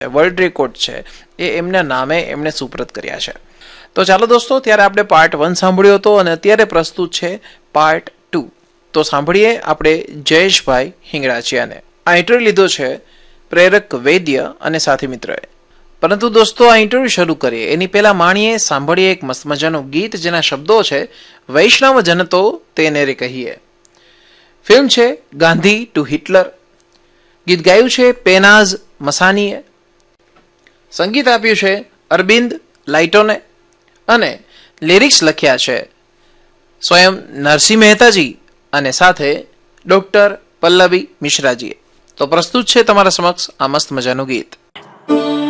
World record છે એ એમના નામે એમણે સુપ્રત કર્યા છે. તો ચાલો દોસ્તો, ત્યારે આપણે પાર્ટ 1 સાંભળ્યો હતો અને અત્યારે પ્રસ્તુત છે પાર્ટ 2. તો સાંભળીએ આપણે જયેશભાઈ હિંગળાચિયાને. આ ઇન્ટરવ્યુ લીધો છે પ્રેરક વૈદ્ય અને સાથી મિત્રએ. પરંતુ દોસ્તો, આ ઇન્ટરવ્યુ શરૂ કરીએ એની પહેલા માણીએ સાંભળીએ એક મસ્ત મજાનું ગીત જેના શબ્દો છે વૈષ્ણવ જન તો તેને રે કહીએ. ફિલ્મ છે ગાંધી ટુ હિટલર. ગીત ગાયું છે પેનાઝ મસાનીએ. સંગીત આપ્યું છે અરવિંદ લાઇટોને અને લિરિક્સ લખ્યા છે સ્વયં નરસિંહ મહેતાજી અને સાથે ડોક્ટર પલ્લવી મિશ્રાજીએ. તો પ્રસ્તુત છે તમારા સમક્ષ આ મસ્ત મજાનું ગીત.